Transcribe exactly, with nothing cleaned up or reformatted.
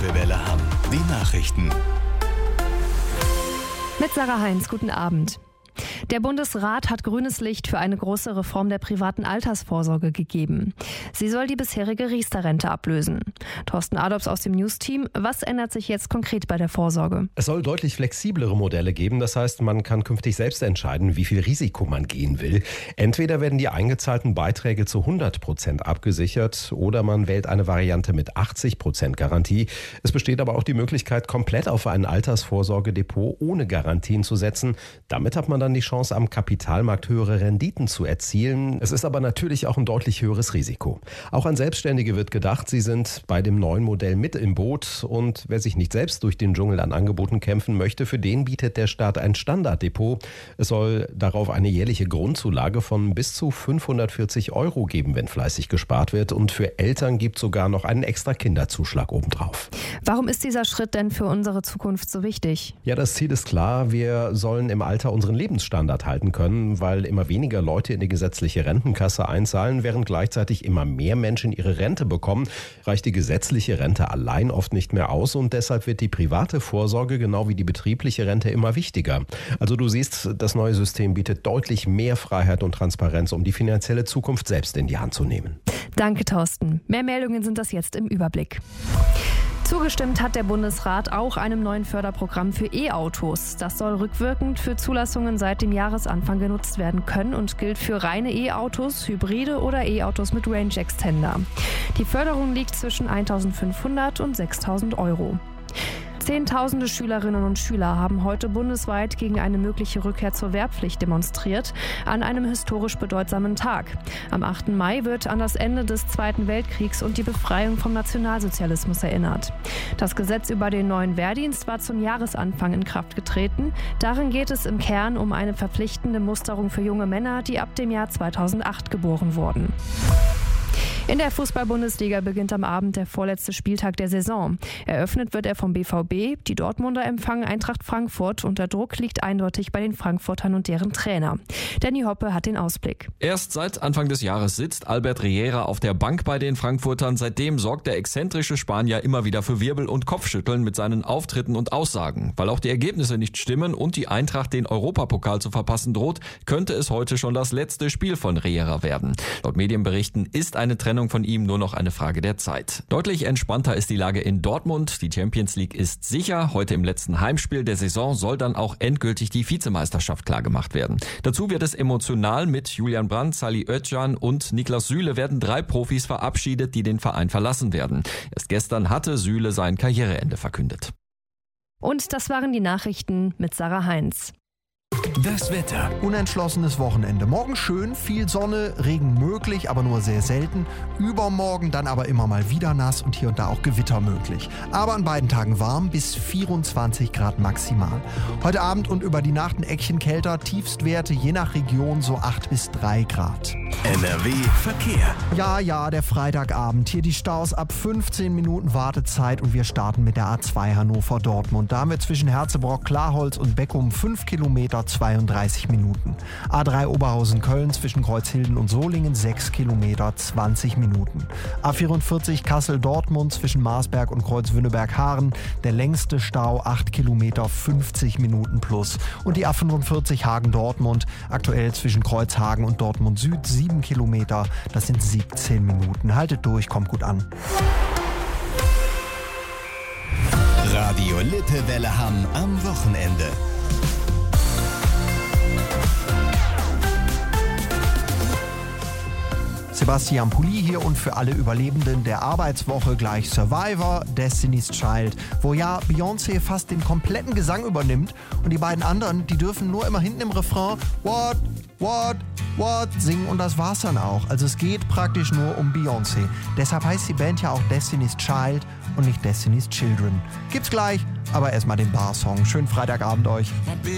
Lippe Welle Hamm. Die Nachrichten. Mit Sarah Heinz, guten Abend. Der Bundesrat hat grünes Licht für eine große Reform der privaten Altersvorsorge gegeben. Sie soll die bisherige Riester-Rente ablösen. Thorsten Adobs aus dem News-Team. Was ändert sich jetzt konkret bei der Vorsorge? Es soll deutlich flexiblere Modelle geben. Das heißt, man kann künftig selbst entscheiden, wie viel Risiko man gehen will. Entweder werden die eingezahlten Beiträge zu hundert Prozent abgesichert oder man wählt eine Variante mit achtzig Prozent Garantie. Es besteht aber auch die Möglichkeit, komplett auf ein Altersvorsorgedepot ohne Garantien zu setzen. Damit hat man dann die Chance, am Kapitalmarkt höhere Renditen zu erzielen. Es ist aber natürlich auch ein deutlich höheres Risiko. Auch an Selbstständige wird gedacht, sie sind bei dem neuen Modell mit im Boot. Und wer sich nicht selbst durch den Dschungel an Angeboten kämpfen möchte, für den bietet der Staat ein Standarddepot. Es soll darauf eine jährliche Grundzulage von bis zu fünfhundertvierzig Euro geben, wenn fleißig gespart wird. Und für Eltern gibt es sogar noch einen extra Kinderzuschlag obendrauf. Warum ist dieser Schritt denn für unsere Zukunft so wichtig? Ja, das Ziel ist klar. Wir sollen im Alter unseren Lebensstandard halten können, weil immer weniger Leute in die gesetzliche Rentenkasse einzahlen, während gleichzeitig immer mehr Menschen ihre Rente bekommen, reicht die gesetzliche Rente allein oft nicht mehr aus und deshalb wird die private Vorsorge genau wie die betriebliche Rente immer wichtiger. Also du siehst, das neue System bietet deutlich mehr Freiheit und Transparenz, um die finanzielle Zukunft selbst in die Hand zu nehmen. Danke, Thorsten. Mehr Meldungen sind das jetzt im Überblick. Zugestimmt hat der Bundesrat auch einem neuen Förderprogramm für E-Autos. Das soll rückwirkend für Zulassungen seit dem Jahresanfang genutzt werden können und gilt für reine E-Autos, Hybride oder E-Autos mit Range Extender. Die Förderung liegt zwischen eintausendfünfhundert und sechstausend Euro. Zehntausende Schülerinnen und Schüler haben heute bundesweit gegen eine mögliche Rückkehr zur Wehrpflicht demonstriert, an einem historisch bedeutsamen Tag. Am achten Mai wird an das Ende des Zweiten Weltkriegs und die Befreiung vom Nationalsozialismus erinnert. Das Gesetz über den neuen Wehrdienst war zum Jahresanfang in Kraft getreten. Darin geht es im Kern um eine verpflichtende Musterung für junge Männer, die ab dem Jahr zweitausendacht geboren wurden. In der Fußball-Bundesliga beginnt am Abend der vorletzte Spieltag der Saison. Eröffnet wird er vom B V B. Die Dortmunder empfangen Eintracht Frankfurt und der Druck liegt eindeutig bei den Frankfurtern und deren Trainer. Danny Hoppe hat den Ausblick. Erst seit Anfang des Jahres sitzt Albert Riera auf der Bank bei den Frankfurtern. Seitdem sorgt der exzentrische Spanier immer wieder für Wirbel und Kopfschütteln mit seinen Auftritten und Aussagen. Weil auch die Ergebnisse nicht stimmen und die Eintracht den Europapokal zu verpassen droht, könnte es heute schon das letzte Spiel von Riera werden. Laut Medienberichten ist eine Trennung von ihm nur noch eine Frage der Zeit. Deutlich entspannter ist die Lage in Dortmund. Die Champions League ist sicher. Heute im letzten Heimspiel der Saison soll dann auch endgültig die Vizemeisterschaft klargemacht werden. Dazu wird es emotional. Mit Julian Brandt, Salih Özcan und Niklas Süle werden drei Profis verabschiedet, die den Verein verlassen werden. Erst gestern hatte Süle sein Karriereende verkündet. Und das waren die Nachrichten mit Sarah Heinz. Das Wetter. Unentschlossenes Wochenende. Morgen schön, viel Sonne, Regen möglich, aber nur sehr selten. Übermorgen dann aber immer mal wieder nass und hier und da auch Gewitter möglich. Aber an beiden Tagen warm, bis vierundzwanzig Grad maximal. Heute Abend und über die Nacht ein Eckchen kälter, Tiefstwerte je nach Region so acht bis drei Grad. N R W Verkehr. Ja, ja, der Freitagabend. Hier die Staus ab fünfzehn Minuten Wartezeit und wir starten mit der A zwei Hannover-Dortmund. Da haben wir zwischen Herzebrock, Klarholz und Beckum fünf Kilometer, zweiunddreißig Minuten. A drei Oberhausen-Köln zwischen Kreuzhilden und Solingen sechs Kilometer, zwanzig Minuten. A vierundvierzig Kassel-Dortmund zwischen Marsberg und Kreuzwünneberg-Haaren. Der längste Stau acht Kilometer, fünfzig Minuten plus. Und die A fünfundvierzig Hagen-Dortmund aktuell zwischen Kreuzhagen und Dortmund Süd sieben Kilometer. Das sind siebzehn Minuten. Haltet durch, kommt gut an. Radio Lippe Welle Hamm am Wochenende. Sebastian Pulli hier und für alle Überlebenden der Arbeitswoche gleich Survivor, Destiny's Child, wo ja Beyoncé fast den kompletten Gesang übernimmt und die beiden anderen, die dürfen nur immer hinten im Refrain What, What, What singen und das war's dann auch. Also es geht praktisch nur um Beyoncé. Deshalb heißt die Band ja auch Destiny's Child und nicht Destiny's Children. Gibt's gleich, aber erstmal den Bar-Song. Schönen Freitagabend euch.